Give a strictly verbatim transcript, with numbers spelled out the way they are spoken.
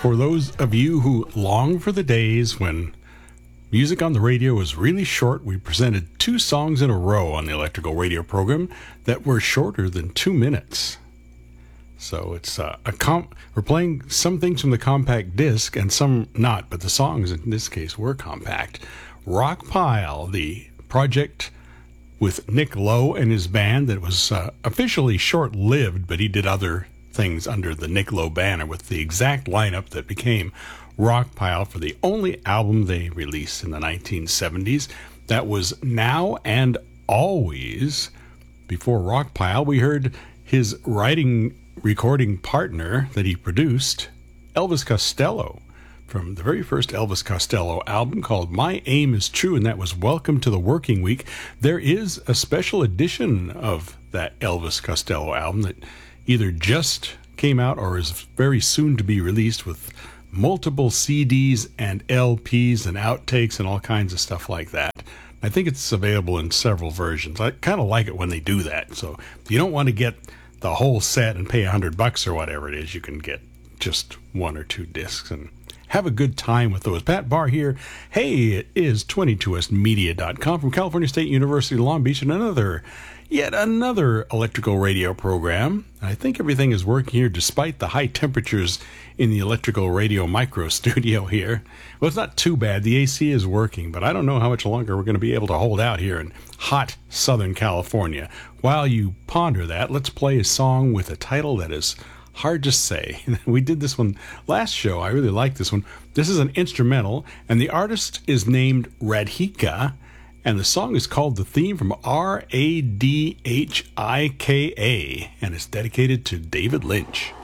For those of you who long for the days when music on the radio was really short, we presented two songs in a row on the Electrical Radio program that were shorter than two minutes. So it's uh, a comp. We're playing some things from the compact disc and some not, but the songs in this case were compact. Rockpile, the project with Nick Lowe and his band that was uh, officially short-lived, but he did other things under the Nick Lowe banner with the exact lineup that became Rockpile for the only album they released in the nineteen seventies. That was Now and Always. Before Rockpile, we heard his writing recording partner that he produced, Elvis Costello, from the very first Elvis Costello album called My Aim Is True, and that was Welcome to the Working Week. There is a special edition of that Elvis Costello album that either just came out or is very soon to be released with multiple C Ds and L Ps and outtakes and all kinds of stuff like that. I think it's available in several versions. I kind of like it when they do that. So if you don't want to get the whole set and pay a hundred bucks or whatever it is, you can get just one or two discs and have a good time with those. Pat Barr here. Hey, it is twenty-two S media dot com from California State University, Long Beach, and another, yet another electrical radio program. I think everything is working here despite the high temperatures in the electrical radio micro studio here. Well, it's not too bad. The A C is working, but I don't know how much longer we're going to be able to hold out here in hot Southern California. While you ponder that, let's play a song with a title that is hard to say. We did this one last show. I really like this one. This is an instrumental, and the artist is named Radhika, and the song is called The Theme from R A D H I K A, and it's dedicated to David Lynch.